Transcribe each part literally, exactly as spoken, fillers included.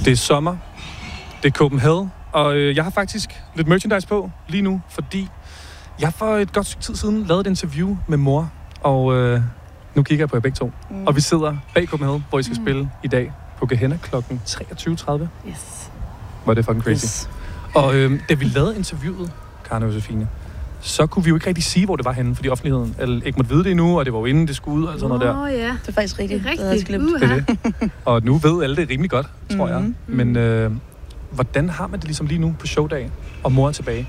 Det er sommer. Det er Copenhagen. Og øh, jeg har faktisk lidt merchandise på lige nu, fordi jeg for et godt stykke tid siden lavede et interview med mor. Og øh, nu kigger jeg på jer begge to. Mm. Og vi sidder bag Copenhagen, hvor I skal mm. spille i dag på Gehenna klokken treogtyve tredive. Yes. Var det fucking crazy. Yes. Og øh, da vi lavede interviewet, Karen og Josefine, så kunne vi jo ikke rigtig sige, hvor det var henne, fordi offentligheden eller ikke måtte vide det endnu, og det var jo inden det skulle ud og sådan noget der. Åh oh, ja, det er faktisk rigtigt. Det er rigtigt. Det det er det. Og nu ved alle det rimelig godt, tror mm-hmm. jeg. Men øh, hvordan har man det ligesom lige nu på showdagen, og mor er tilbage?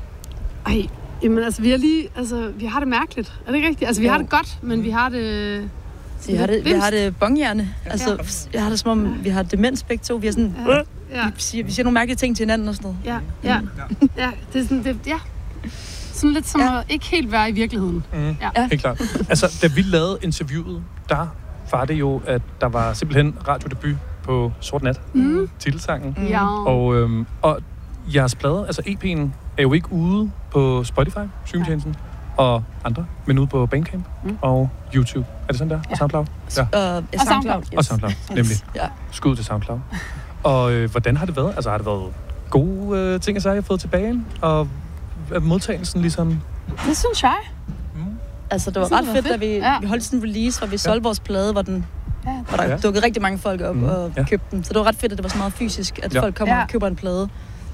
Ej, jamen altså, vi har lige, altså, vi har det mærkeligt. Er det ikke rigtigt? Altså, vi jo. har det godt, men vi har det... Vi har det, vi har det bonghjerne. Altså, ja. Jeg har det som om, vi har demens begge to. Vi har sådan... Ja. Ja. Vi, siger, vi siger nogle mærkelige ting til hinanden og sådan noget. Ja, ja. Mm. Ja, det er sådan, det, ja. Sådan lidt som ja. At ikke helt være i virkeligheden. Mm. Ja. Helt klart. Altså, da vi lavede interviewet, der var det jo, at der var simpelthen radiodebut på Sort Nat, mm. titelsangen. Mm. Ja. Og, øhm, og jeres plade, altså E P'en, er jo ikke ude på Spotify, streamingtjenesten, og andre, men ude på Bandcamp mm. og YouTube. Er det sådan der? Ja. Og SoundCloud? Ja. Uh, og SoundCloud. Yes. Og SoundCloud, nemlig. Ja. Skud til SoundCloud. Og øh, hvordan har det været? Altså har det været gode øh, ting, så har jeg fået tilbage? Og er modtagelsen ligesom... Det synes jeg. Mm. Altså det var det ret fedt, fedt, da vi, ja. vi holdt sådan en release, hvor vi solgte ja. vores plade, hvor, den, ja. hvor der ja. dukkede rigtig mange folk op mm. og ja. købte den. Så det var ret fedt, at det var så meget fysisk, at ja. folk kommer ja. og køber en plade.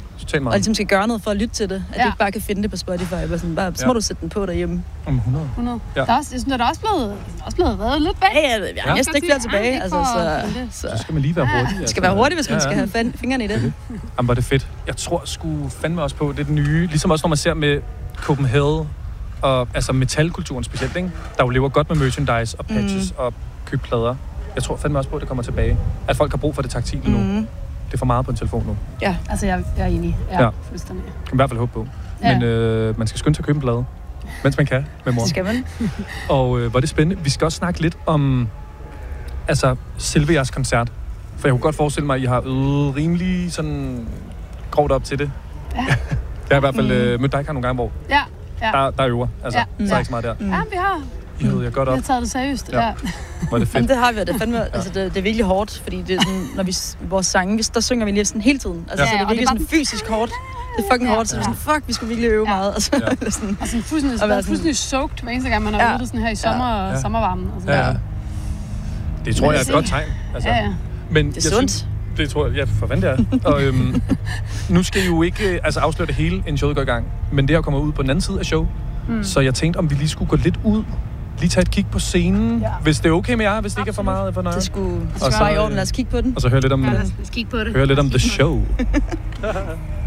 Og ligesom skal gøre noget for at lytte til det. At ja. de ikke bare kan finde det på Spotify. Bare sådan, bare, så må ja. du sætte den på derhjemme. Om hundrede. hundrede. Ja. Der er også, jeg synes, der er også blevet, også blevet været lidt bag. Ja, ja, jeg har ja. næsten ikke flere tilbage. Ja, altså, så, så. så skal man lige være hurtig. Ja. Det skal være hurtigt, hvis man ja, ja. skal have fingrene i det. det. Jamen, var det fedt. Jeg tror sgu fandme også på det nye. Ligesom også, når man ser med Copenhagen og altså metalkulturen specielt, ikke? Der jo lever godt med merchandise og patches mm. og købplader. Jeg tror fandme også på, at det kommer tilbage. At folk har brug for det taktile mm. nu. Det er for meget på en telefon nu. Ja, altså jeg, jeg er enig. Ja, ja. Fuldstændig. Kan man i hvert fald håbe på. Ja. Men øh, man skal skynde sig at købe en plade, mens man kan med mor. Det skal man. Og øh, hvor er det spændende. Vi skal også snakke lidt om altså selve jeres koncert. For jeg kunne godt forestille mig, at I har øvet rimelig sådan grovt op til det. Ja. Jeg har i hvert fald øh, mødt dig nogle gange, hvor ja. Ja. Der, der øver. Altså, ja. så er ikke så meget der. Mm. Ja, vi har. I høvede jeg godt op. Vi har taget det seriøst. Ja. Ja. Hvor er det fedt. Jamen, det har vi, det er fandme, altså det, det er virkelig hårdt, fordi det er sådan, når vi vores sange, der synger vi lige sådan hele tiden. Altså, ja. så det er virkelig sådan fysisk hårdt. Det er fucking ja. hårdt, så det er sådan, fuck, vi skulle virkelig øve ja. meget. Altså, ja. sådan, og sådan fuldstændig, og fuldstændig soaked hver eneste gang, man har ja. øvet det sådan her i sommer, ja. Ja. sommervarmen. Altså, ja. Ja. Det tror jeg er et godt tegn. Altså. Ja, ja. Men det er sundt. Synes, det tror jeg, ja, for fanden det er. Og øhm, nu skal I jo ikke altså, afsløre det hele, inden showet går i gang. Men det her kommer ud på den anden side af show. Mm. Så jeg tænkte, om vi lige skulle gå lidt ud, lige tage et kig på scenen, ja. hvis det er okay med jer, hvis det ikke er for meget for noget. Det skulle, det skulle være i orden, lad os kigge på den. Og så høre lidt om, ja, lad os kigge på det. Høre lidt om the show.